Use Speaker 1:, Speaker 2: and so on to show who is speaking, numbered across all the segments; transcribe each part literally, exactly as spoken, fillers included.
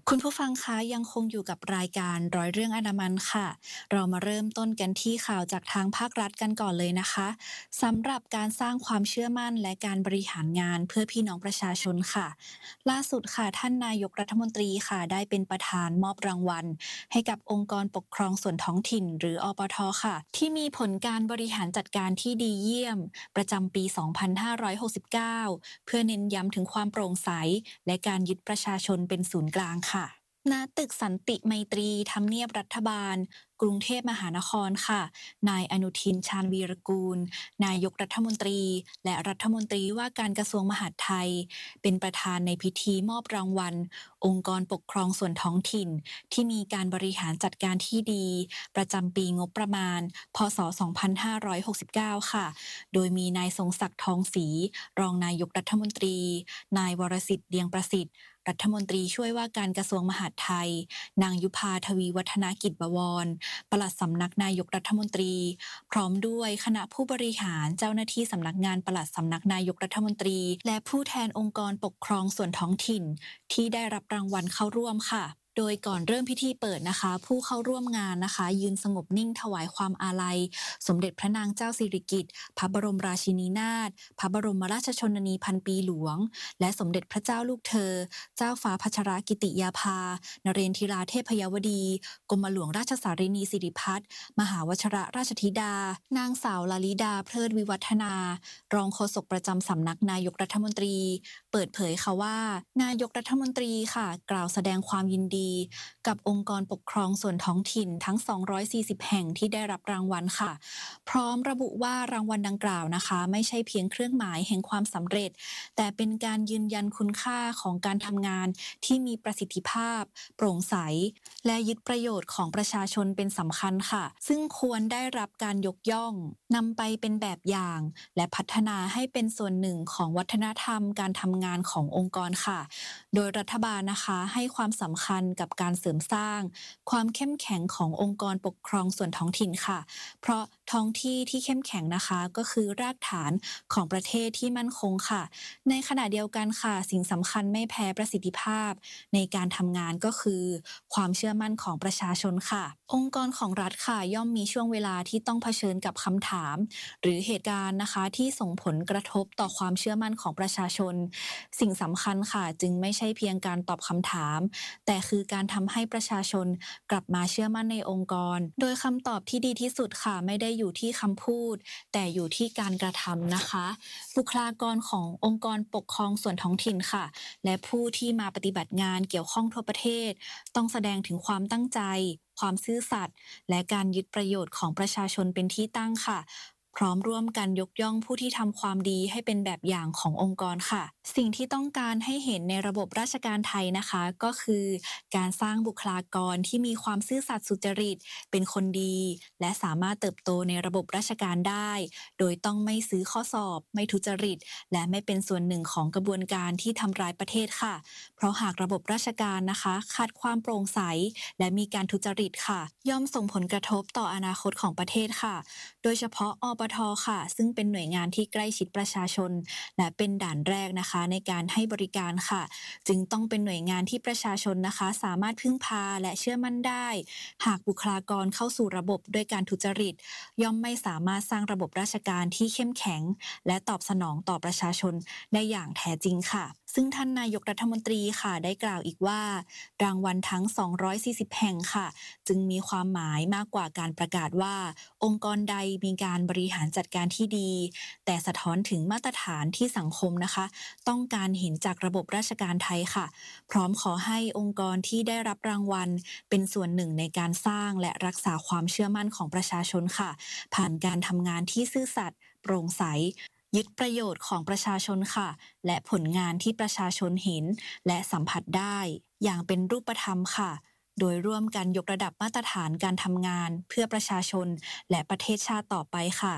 Speaker 1: คุณผู้ฟังคะยังคงอยู่กับรายการร้อยเรื่องอนามันค่ะเรามาเริ่มต้นกันที่ข่าวจากทางภาครัฐกันก่อนเลยนะคะสำหรับการสร้างความเชื่อมั่นและการบริหารงานเพื่อพี่น้องประชาชนค่ะล่าสุดค่ะท่านนายกรัฐมนตรีค่ะได้เป็นประธานมอบรางวัลให้กับองค์กรปกครองส่วนท้องถิ่นหรืออปทค่ะที่มีผลการบริหารจัดการที่ดีเยี่ยมประจำปี สองพันห้าร้อยหกสิบเก้า เพื่อเน้นย้ำถึงความโปร่งใสและการยึดประชาชนเป็นศูนย์กลางค่ะ ณตึกสันติไมตรีทำเนียบรัฐบาลกรุงเทพมหานครค่ะนายอนุทินชาญวีรกูลนายกรัฐมนตรีและรัฐมนตรีว่าการกระทรวงมหาดไทยเป็นประธานในพิธีมอบรางวัลองค์กรปกครองส่วนท้องถิ่นที่มีการบริหารจัดการที่ดีประจำปีงบประมาณพ.ศ. สองพันห้าร้อยหกสิบเก้าค่ะโดยมีนายทรงศักดิ์ทองศรีรองนายกรัฐมนตรีนายวรสิทธิ์เดียงประสิทธิ์รัฐมนตรีช่วยว่าการกระทรวงมหาดไทยนางยุพาทวีวัฒนกิจบวรปลัดสำนักนายกรัฐมนตรีพร้อมด้วยคณะผู้บริหารเจ้าหน้าที่สำนักงานปลัดสำนักนายกรัฐมนตรีและผู้แทนองค์กรปกครองส่วนท้องถิ่นที่ได้รับรางวัลเข้าร่วมค่ะโดยก่อนเริ่มพิธีเปิดนะคะผู้เข้าร่วมงานนะคะยืนสงบนิ่งถวายความอาลัยสมเด็จพระนางเจ้าสิริกิติ์พระบรมราชินีนาถพระบรมราชชนนีพันปีหลวงและสมเด็จพระเจ้าลูกเธอเจ้าฟ้าพัชรกิติยาภานเรนทิราเทพยวดีกรมหลวงราชสารินีสิริพัฒน์มหาวชรราชธิดานางสาวลลิดาเพลิดวิวัฒนารองโฆษกประจำสำนักนายกรัฐมนตรีเปิดเผยค่ะว่านายกรัฐมนตรีค่ะกล่าวแสดงความยินดีกับองค์กรปกครองส่วนท้องถิ่นทั้งสองร้อยสี่สิบแห่งที่ได้รับรางวัลค่ะพร้อมระบุว่ารางวัลดังกล่าวนะคะไม่ใช่เพียงเครื่องหมายแห่งความสำเร็จแต่เป็นการยืนยันคุณค่าของการทำงานที่มีประสิทธิภาพโปร่งใสและยึดประโยชน์ของประชาชนเป็นสำคัญค่ะซึ่งควรได้รับการยกย่องนำไปเป็นแบบอย่างและพัฒนาให้เป็นส่วนหนึ่งของวัฒนธรรมการทำงานขององค์กรค่ะโดยรัฐบาลนะคะให้ความสำคัญกับการเสริมสร้างความเข้มแข็งขององค์กรปกครองส่วนท้องถิ่นค่ะเพราะท้องที่ที่เข้มแข็งนะคะก็คือรากฐานของประเทศที่มั่นคงค่ะในขณะเดียวกันค่ะสิ่งสำคัญไม่แพ้ประสิทธิภาพในการทำงานก็คือความเชื่อมั่นของประชาชนค่ะองค์กรของรัฐค่ะย่อมมีช่วงเวลาที่ต้องเผชิญกับคำถามหรือเหตุการณ์นะคะที่ส่งผลกระทบต่อความเชื่อมั่นของประชาชนสิ่งสำคัญค่ะจึงไม่ใช่เพียงการตอบคำถามแต่คือการทำให้ประชาชนกลับมาเชื่อมั่นในองค์กรโดยคำตอบที่ดีที่สุดค่ะไม่ได้อยู่ที่คำพูดแต่อยู่ที่การกระทำนะคะบุคลากรขององค์กรปกครองส่วนท้องถิ่นค่ะและผู้ที่มาปฏิบัติงานเกี่ยวข้องทั่วประเทศต้องแสดงถึงความตั้งใจความซื่อสัตย์และการยึดประโยชน์ของประชาชนเป็นที่ตั้งค่ะพร้อมร่วมกันยกย่องผู้ที่ทำความดีให้เป็นแบบอย่างขององค์กรค่ะสิ่งที่ต้องการให้เห็นในระบบราชการไทยนะคะก็คือการสร้างบุคลากรที่มีความซื่อสัตย์สุจริตเป็นคนดีและสามารถเติบโตในระบบราชการได้โดยต้องไม่ซื้อข้อสอบไม่ทุจริตและไม่เป็นส่วนหนึ่งของกระบวนการที่ทำร้ายประเทศค่ะเพราะหากระบบราชการนะคะขาดความโปร่งใสและมีการทุจริตค่ะย่อมส่งผลกระทบต่ออนาคตของประเทศค่ะโดยเฉพาะอปทค่ะซึ่งเป็นหน่วยงานที่ใกล้ชิดประชาชนและเป็นด่านแรกนะคะในการให้บริการค่ะจึงต้องเป็นหน่วยงานที่ประชาชนนะคะสามารถพึ่งพาและเชื่อมั่นได้หากบุคลากรเข้าสู่ระบบด้วยการทุจริตย่อมไม่สามารถสร้างระบบราชการที่เข้มแข็งและตอบสนองต่อประชาชนได้อย่างแท้จริงค่ะซึ่งท่านนายกรัฐมนตรีค่ะได้กล่าวอีกว่ารางวัลทั้งสองร้อยสี่สิบแห่งค่ะจึงมีความหมายมากกว่าการประกาศว่าองค์กรใดมีการบริหารจัดการที่ดีแต่สะท้อนถึงมาตรฐานที่สังคมนะคะต้องการเห็นจากระบบราชการไทยค่ะพร้อมขอให้องค์กรที่ได้รับรางวัลเป็นส่วนหนึ่งในการสร้างและรักษาความเชื่อมั่นของประชาชนค่ะผ่านการทำงานที่ซื่อสัตย์โปร่งใสยึดประโยชน์ของประชาชนค่ะและผลงานที่ประชาชนเห็นและสัมผัสได้อย่างเป็นรูปธรรมค่ะโดยร่วมกันยกระดับมาตรฐานการทำงานเพื่อประชาชนและประเทศชาติต่อไปค่ะ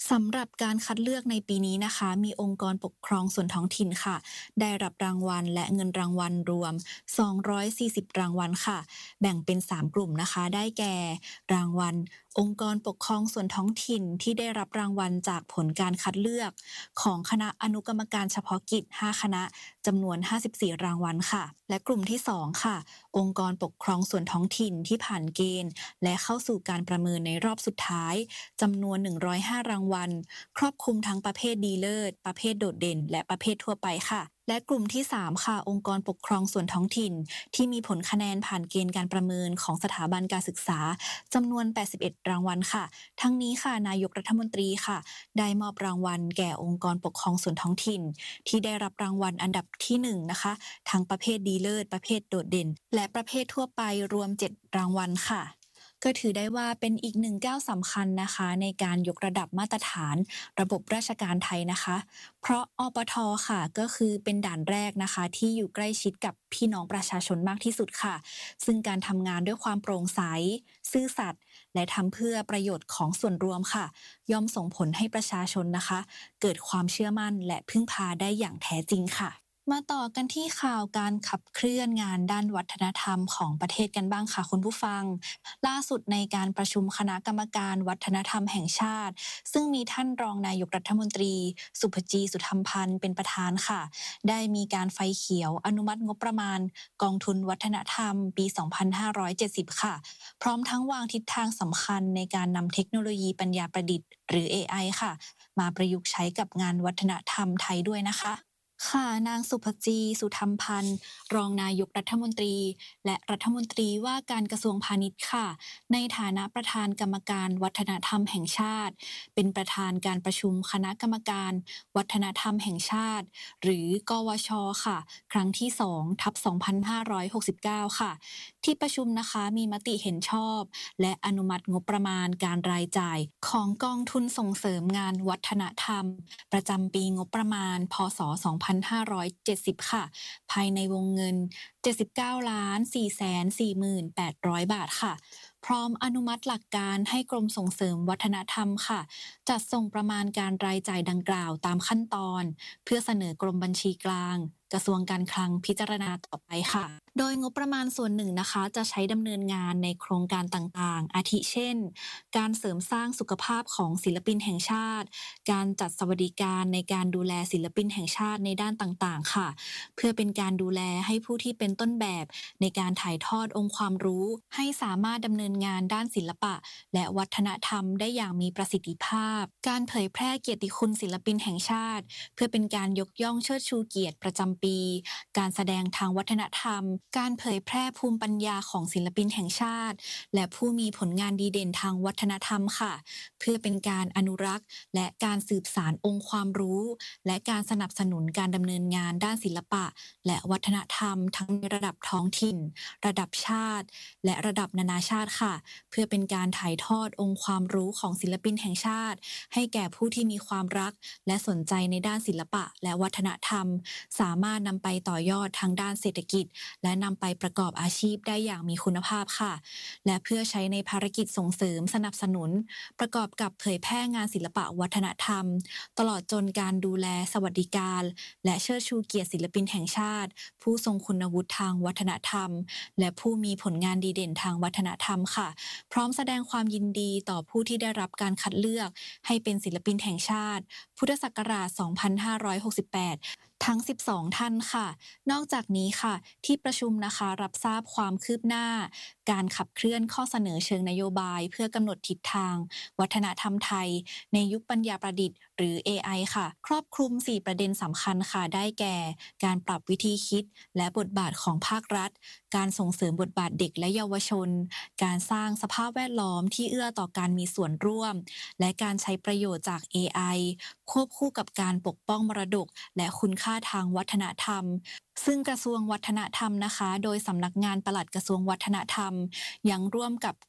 Speaker 1: สำหรับการคัดเลือกในปีนี้นะคะมีองค์กรปกครองส่วนท้องถิ่นค่ะได้รับรางวัลและเงินรางวัลรวมสองร้อยสี่สิบรางวัลค่ะแบ่งเป็นสามกลุ่มนะคะได้แก่รางวัลองค์กรปกครองส่วนท้องถิ่นที่ได้รับรางวัลจากผลการคัดเลือกของคณะอนุกรรมการเฉพาะกิจห้าคณะจำนวนห้าสิบสี่รางวัลค่ะและกลุ่มที่สองค่ะองค์กรปกครองส่วนท้องถิ่นที่ผ่านเกณฑ์และเข้าสู่การประเมินในรอบสุดท้ายจำนวนหนึ่งร้อยห้ารางวัลครอบคลุมทั้งประเภทดีเลิศประเภทโดดเด่นและประเภททั่วไปค่ะและกลุ่มที่สามค่ะองค์กรปกครองส่วนท้องถิ่นที่มีผลคะแนนผ่านเกณฑ์การประเมินของสถาบันการศึกษาจำนวนแปดสิบเอ็ดรางวัลค่ะทั้งนี้ค่ะนายกรัฐมนตรีค่ะได้มอบรางวัลแก่องค์กรปกครองส่วนท้องถิ่นที่ได้รับรางวัลอันดับที่หนึ่งนะคะทั้งประเภทดีเลิศประเภทโดดเด่นและประเภททั่วไปรวมเจ็ดรางวัลค่ะก็ถือได้ว่าเป็นอีกหนึ่งก้าวสำคัญนะคะในการยกระดับมาตรฐานระบบราชการไทยนะคะเพราะอปทค่ะก็คือเป็นด่านแรกนะคะที่อยู่ใกล้ชิดกับพี่น้องประชาชนมากที่สุดค่ะซึ่งการทำงานด้วยความโปร่งใสซื่อสัตย์และทำเพื่อประโยชน์ของส่วนรวมค่ะย่อมส่งผลให้ประชาชนนะคะเกิดความเชื่อมั่นและพึ่งพาได้อย่างแท้จริงค่ะมาต่อกันที่ข่าวการขับเคลื่อนงานด้านวัฒนธรรมของประเทศกันบ้างค่ะคุณผู้ฟังล่าสุดในการประชุมคณะกรรมการวัฒนธรรมแห่งชาติซึ่งมีท่านรองนายกรัฐมนตรีสุภจีสุธรรมพันธ์เป็นประธานค่ะได้มีการไฟเขียวอนุมัติงบประมาณกองทุนวัฒนธรรมปีสองพันห้าร้อยเจ็ดสิบค่ะพร้อมทั้งวางทิศทางสำคัญในการนำเทคโนโลยีปัญญาประดิษฐ์หรือ เอ ไอ ค่ะมาประยุกต์ใช้กับงานวัฒนธรรมไทยด้วยนะคะ ค่ะนางสุภจีสุธรรมพันธ์รองนายกรัฐมนตรีและรัฐมนตรีว่าการกระทรวงพาณิชย์ค่ะในฐานะประธานกรรมการวัฒนธรรมแห่งชาติเป็นประธานการประชุมคณะกรรมการวัฒนธรรมแห่งชาติหรือกวชค่ะครั้งที่สองทับสองพันห้าร้อยหกสิบเก้าค่ะที่ประชุมนะคะมีมติเห็นชอบและอนุมัติงบประมาณการรายจ่ายของกองทุนส่งเสริมงานวัฒนธรรมประจำปีงบประมาณพศสองพันห้าร้อยเจ็ดสิบค่ะภายในวงเงินเจ็ดสิบเก้าล้านสี่แสนสี่หมื่นแปดร้อยบาทค่ะพร้อมอนุมัติหลักการให้กรมส่งเสริมวัฒนธรรมค่ะจัดส่งประมาณการรายจ่ายดังกล่าวตามขั้นตอนเพื่อเสนอกรมบัญชีกลางกระทรวงการคลังพิจารณาต่อไปค่ะโดยงบประมาณส่วนหนึ่งนะคะจะใช้ดำเนินงานในโครงการต่างๆอาทิเช่นการเสริมสร้างสุขภาพของศิลปินแห่งชาติการจัดสวัสดิการในการดูแลศิลปินแห่งชาติในด้านต่างๆค่ะเพื่อเป็นการดูแลให้ผู้ที่เป็นต้นแบบในการถ่ายทอดองค์ความรู้ให้สามารถดำเนินงานด้านศิลปะและวัฒนธรรมได้อย่างมีประสิทธิภาพการเผยแพร่เกียรติคุณศิลปินแห่งชาติเพื่อเป็นการยกย่องเชิดชูเกียรติประจำปีการแสดงทางวัฒนธรรมการเผยแพร่ภูมิปัญญาของศิลปินแห่งชาติและผู้มีผลงานดีเด่นทางวัฒนธรรมค่ะเพื่อเป็นการอนุรักษ์และการสืบสานองค์ความรู้และการสนับสนุนการดำเนินงานด้านศิลปะและวัฒนธรรมทั้งในระดับท้องถิ่นระดับชาติและระดับนานาชาติค่ะเพื่อเป็นการถ่ายทอดองค์ความรู้ของศิลปินแห่งชาติให้แก่ผู้ที่มีความรักและสนใจในด้านศิลปะและวัฒนธรรมสามารถนำไปต่อยอดทางด้านเศรษฐกิจและนำไปประกอบอาชีพได้อย่างมีคุณภาพค่ะและเพื่อใช้ในภารกิจส่งเสริมสนับสนุนประกอบกับเผยแพร่งานศิลปะวัฒนธรรมตลอดจนการดูแลสวัสดิการและเชิดชูเกียรติศิลปินแห่งชาติผู้ทรงคุณวุฒิทางวัฒนธรรมและผู้มีผลงานดีเด่นทางวัฒนธรรมค่ะพร้อมแสดงความยินดีต่อผู้ที่ได้รับการคัดเลือกให้เป็นศิลปินแห่งชาติพุทธศักราชสองพันห้าร้อยหกสิบแปดทั้งสิบสองท่านค่ะนอกจากนี้ค่ะที่ประชุมนะคะรับทราบความคืบหน้าการขับเคลื่อนข้อเสนอเชิงนโยบายเพื่อกำหนดทิศทางวัฒนธรรมไทยในยุคปัญญาประดิษฐ์หรือ เอ ไอ ค่ะครอบคลุมสี่ประเด็นสำคัญค่ะได้แก่การปรับวิธีคิดและบทบาทของภาครัฐการส่งเสริมบทบาทเด็กและเยาวชนการสร้างสภาพแวดล้อมที่เอื้อต่อการมีส่วนร่วมและการใช้ประโยชน์จาก เอ ไอ ควบคู่กับการปกป้องมรดกและคุณค่าทางวัฒนธรรมซึ่งกระทรวงวัฒนธรรมนะคะโดยสำนักงานปลัดกระทรวงวัฒนธรรมยังร่วมกับ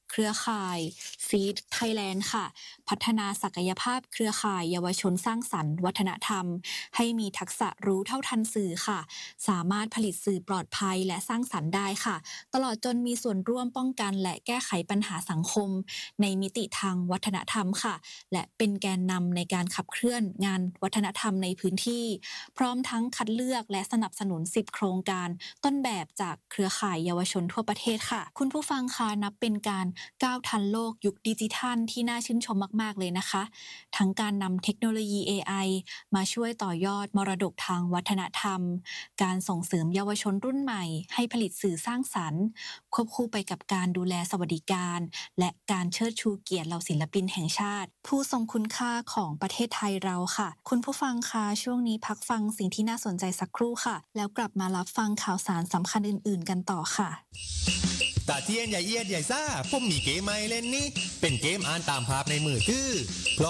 Speaker 1: เครือข่าย Seed Thailand ค่ะพัฒนาศักยภาพเครือข่ายเยาวชนสร้างสรรค์วัฒนธรรมให้มีทักษะรู้เท่าทันสื่อค่ะสามารถผลิตสื่อปลอดภัยและสร้างสรรค์ได้ค่ะตลอดจนมีส่วนร่วมป้องกันและแก้ไขปัญหาสังคมในมิติทางวัฒนธรรมค่ะและเป็นแกนนำในการขับเคลื่อนงานวัฒนธรรมในพื้นที่พร้อมทั้งคัดเลือกและสนับสนุนสิบโครงการต้นแบบจากเครือข่ายเยาวชนทั่วประเทศค่ะคุณผู้ฟังคะนับเป็นการก้าวทันโลกยุคดิจิทัลที่น่าชื่นชมมากๆเลยนะคะทั้งการนำเทคโนโลยี เอ ไอ มาช่วยต่อยอดมรดกทางวัฒนธรรมการส่งเสริมเยาวชนรุ่นใหม่ให้ผลิตสื่อสร้างสรรค์ควบคู่ไปกับการดูแลสวัสดิการและการเชิดชูเกียรติเหล่าศิลปินแห่งชาติผู้ทรงคุณค่าของประเทศไทยเราค่ะคุณผู้ฟังคะช่วงนี้พักฟังสิ่งที่น่าสนใจสักครู่ค่ะแล้วกลับมารับฟังข่าวสารสำคัญอื่นๆกันต่อค่ะ
Speaker 2: ตาเทียนใหญ่เอียดใหญ่ซ่าผมมีเกมใหม่เล่นนี่เป็นเกมอ่านตามภาพในมือถือ